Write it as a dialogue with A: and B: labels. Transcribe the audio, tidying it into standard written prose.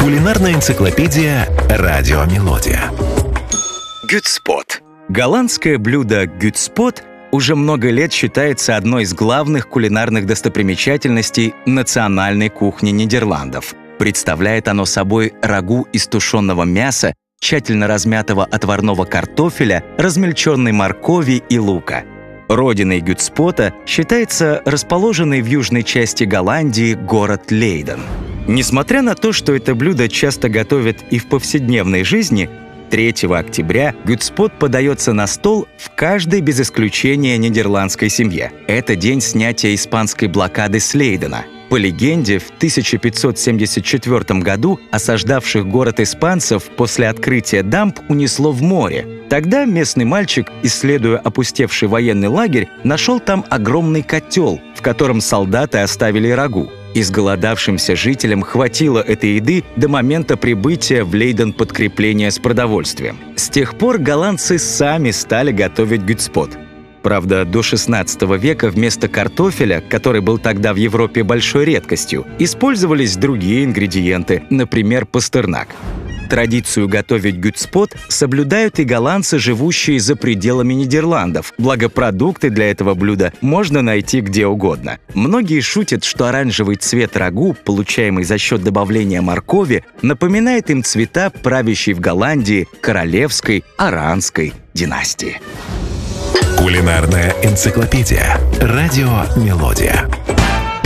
A: Кулинарная энциклопедия «Радио Мелодия». Гюцпот.
B: Голландское блюдо гюцпот уже много лет считается одной из главных кулинарных достопримечательностей национальной кухни Нидерландов. Представляет оно собой рагу из тушеного мяса, тщательно размятого отварного картофеля, размельченной моркови и лука. Родиной гюцпота считается расположенный в южной части Голландии город Лейден. Несмотря на то, что это блюдо часто готовят и в повседневной жизни, 3 октября гюцпот подается на стол в каждой без исключения нидерландской семье. Это день снятия испанской блокады с Лейдена. По легенде, в 1574 году осаждавших город испанцев после открытия дамб унесло в море. Тогда местный мальчик, исследуя опустевший военный лагерь, нашел там огромный котел, в котором солдаты оставили рагу. Изголодавшимся жителям хватило этой еды до момента прибытия в Лейден подкрепления с продовольствием. С тех пор голландцы сами стали готовить гюцпот. Правда, до XVI века вместо картофеля, который был тогда в Европе большой редкостью, использовались другие ингредиенты, например, пастернак. Традицию готовить гюцпот соблюдают и голландцы, живущие за пределами Нидерландов, благо продукты для этого блюда можно найти где угодно. Многие шутят, что оранжевый цвет рагу, получаемый за счет добавления моркови, напоминает им цвета правящей в Голландии королевской Оранской династии.
A: Кулинарная энциклопедия. Радио Мелодия.